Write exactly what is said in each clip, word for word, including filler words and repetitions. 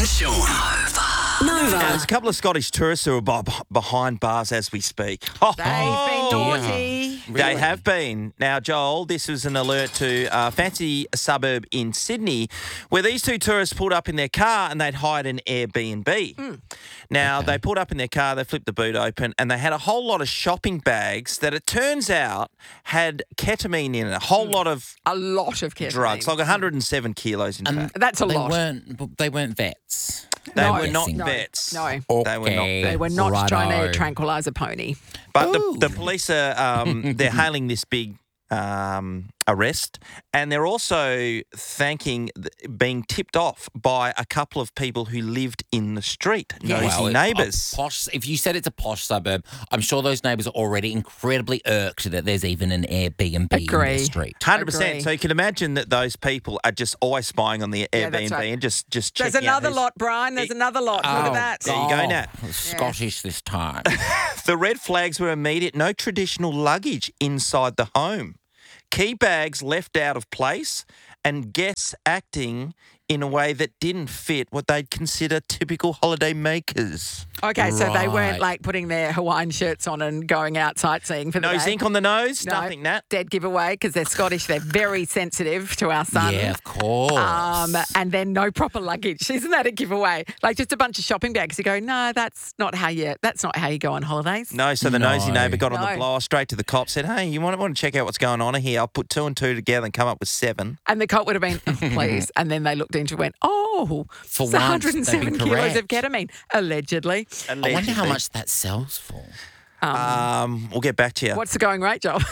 Sean. Nova. Now, there's a couple of Scottish tourists who are b- behind bars as we speak. They've been naughty. They have been. Now, Joel, this was an alert to a fancy suburb in Sydney where these two tourists pulled up in their car and they'd hired an Airbnb. Mm. Now, they pulled up in their car, they flipped the boot open, and they had a whole lot of shopping bags that it turns out had ketamine in it, a whole lot of A lot of ketamine. drugs, like one hundred seven kilos in Um, fact. That's a they lot. weren't. They weren't vets. They No. were not No. vets. No. They were not Okay. vets. They were not trying Righto. to tranquilise a pony. But the, Ooh. the police are um, they're hailing this big um, arrest, and they're also thanking being tipped off by a couple of people who lived in the street, nosy Well, it- neighbours. a Posh. If you said it's a posh suburb, I'm sure those neighbours are already incredibly irked that there's even an Airbnb in Agree. their street. Hundred Agree. percent. So you can imagine that those people are just always spying on the Yeah, that's Airbnb right. and just just There's checking out another who's- lot, Brian. There's another lot. Look at that. There you go, Nat. Oh, Scottish this time. The red flags were immediate. No traditional luggage inside the home. Key bags left out of place and guests acting in a way that didn't fit what they'd consider typical holiday makers. Okay, so they weren't Right. like putting their Hawaiian shirts on and going out sightseeing for the Nose day. ink on the nose? No, Nothing, Nat. Dead giveaway because they're Scottish. They're very sensitive to our sun. Yeah, of course. Um, and then no proper luggage. Isn't that a giveaway? Like just a bunch of shopping bags. You go, no, that's not how you. That's not how you go on holidays. No, so the nosy No. neighbour got on the No. blower straight to the cop, said, hey, you want, want to check out what's going on here? I'll put two and two together and come up with seven. And the cop would have been, oh, please. And then they looked into it, went, oh, For it's once, one hundred seven they've been kilos of correct. ketamine, allegedly. I wonder how Allegedly. much that sells for. Um, we'll get back to you. What's the going rate, Joel?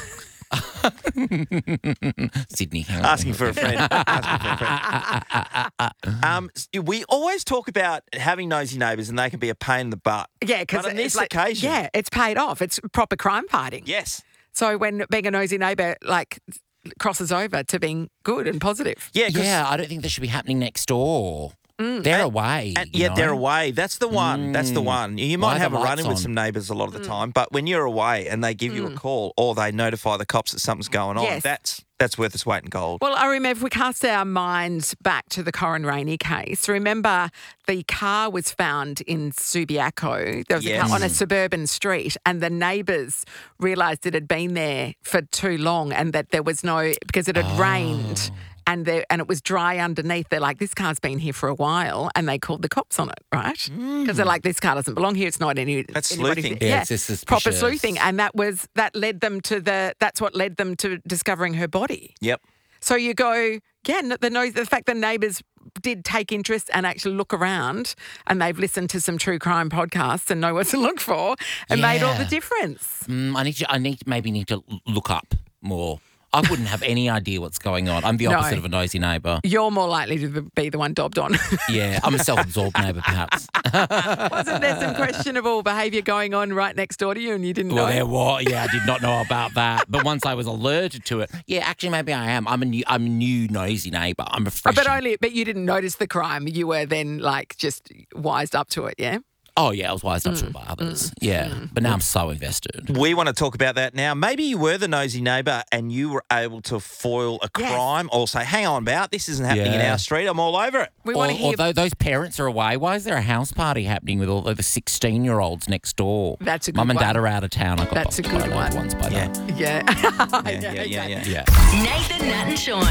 Sydney. hang on. Asking for a friend. Asking for a friend. Um, s- we always talk about having nosy neighbours and they can be a pain in the butt. Yeah, because But on this like, occasion- yeah, it's paid off. It's proper crime fighting. Yes. So when being a nosy neighbour like crosses over to being good and positive. Yeah, 'cause- Yeah, I don't think that should be happening next door. They're away. And, you yeah, know? they're away. That's the one. That's the one. You Why might are have the a lights run-in with on? some neighbours a lot of Mm. the time, but when you're away and they give you a call or they notify the cops that something's going on, Yes. that's that's worth its weight in gold. Well, I remember if we cast our minds back to the Corin Rainey case, remember the car was found in Subiaco. There was a Yes. car on a suburban street, and the neighbours realised it had been there for too long and that there was no, because it had Oh. rained. And there, and it was dry underneath. They're like, this car's been here for a while, and they called the cops on it, right? Because they're like, this car doesn't belong here. It's not any. Mm. That's anybody's- sleuthing. Yeah, it's just proper suspicious. sleuthing, and that was that led them to the. That's what led them to discovering her body. Yep. So you go, yeah, n- the nose, the fact that neighbours did take interest and actually look around, and they've listened to some true crime podcasts and know what to look for, and made all the Yeah. difference. Mm, I need to. I need maybe need to l- look up more. I wouldn't have any idea what's going on. I'm the No. opposite of a nosy neighbour. You're more likely to be the one dobbed on. Yeah, I'm a self-absorbed neighbour, perhaps. Wasn't there some questionable behaviour going on right next door to you, and you didn't Well, know? there was. Yeah, I did not know about that. But once I was alerted to it, yeah, actually, maybe I am. I'm a new. I'm a new nosy neighbour. I'm a fresh. But only, but you didn't notice the crime. You were then like just wised up to it, yeah. Oh yeah, I was wised up to it by others. Yeah, but now I'm so invested. We want to talk about that now. Maybe you were the nosy neighbour and you were able to foil a Yes. crime or say, hang on about, this isn't happening in Yeah. our street. I'm all over it. We Or, want to hear. although those parents are away, why is there a house party happening with all the sixteen-year-olds next door? That's a good Mum and one. Dad are out of town. I got That's a busted by good loved one. ones by Yeah. that. yeah. Yeah, yeah, yeah, yeah. Yeah. Nathan, Nat and Sean.